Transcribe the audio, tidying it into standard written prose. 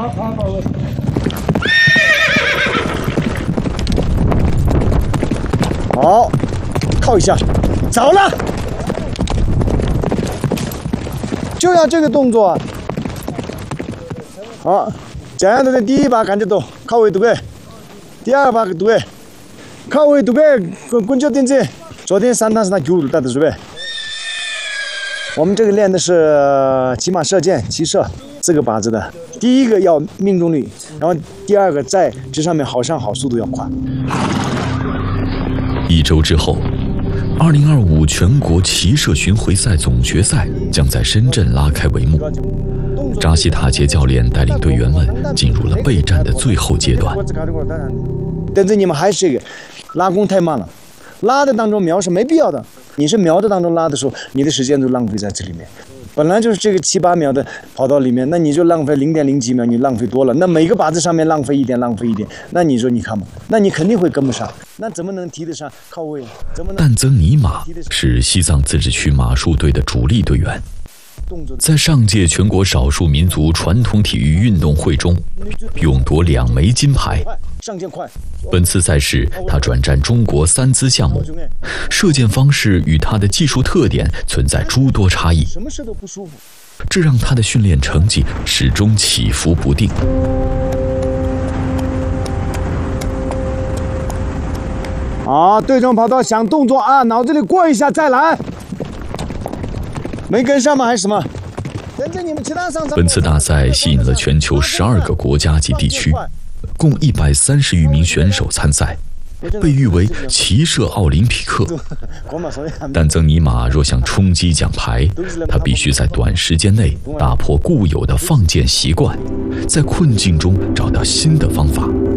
好，靠一下，着了，就要这个动作啊。好，这样的第一把赶紧走，靠位对，第二把对，靠位对，滚脚点子。昨天3趟是他9打的是呗？我们这个练的是骑马射箭、骑射4个靶子的。第一个要命中率，然后第二个在这上面好上好，速度要快。 1周之后，2025全国骑射巡回赛总决赛将在深圳拉开帷幕。扎西塔杰教练带领队员们进入了备战的最后阶段。 但是你们还是这个拉弓太慢了，拉的当中瞄是没必要的。你是瞄的当中拉的时候，你的时间都浪费在这里面。本来就是这个7、8秒的跑道里面，那你就浪费0.0几秒，你浪费多了。那每个靶子上面浪费一点，那你说你看嘛，那你肯定会跟不上，那怎么能提得上靠位？怎么能？ 但曾尼玛是西藏自治区马术队的主力队员，在上届全国少数民族传统体育运动会中，勇夺2枚金牌。本次赛事，他转战中国3姿项目，射箭方式与他的技术特点存在诸多差异，这让他的训练成绩始终起伏不定。 好，对中跑道想动作啊，脑子里过一下再来。没跟上吗？还是什么？ 本次大赛吸引了全球12个国家及地区，共130余名选手参赛，被誉为骑射奥林匹克。但曾尼玛若想冲击奖牌，他必须在短时间内打破固有的放箭习惯，在困境中找到新的方法。